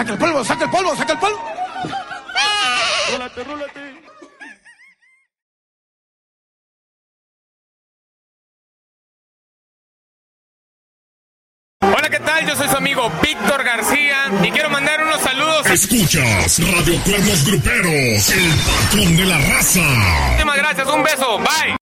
Saca el polvo, saca el polvo, saca el polvo. Rólate, rólate. Hola, ¿qué tal? Yo soy su amigo Víctor García y quiero mandar unos saludos. Escuchas Radio Cuernos Gruperos, el patrón de la raza. Muchísimas gracias, un beso, bye.